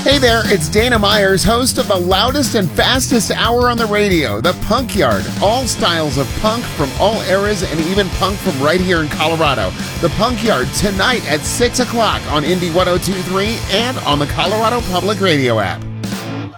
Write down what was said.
Hey there, it's Dana Myers, host of the loudest and fastest hour on the radio, The Punk Yard. All styles of punk from all eras and even punk from right here in Colorado. The Punk Yard tonight at 6 o'clock on Indie 102.3 and on the Colorado Public Radio app.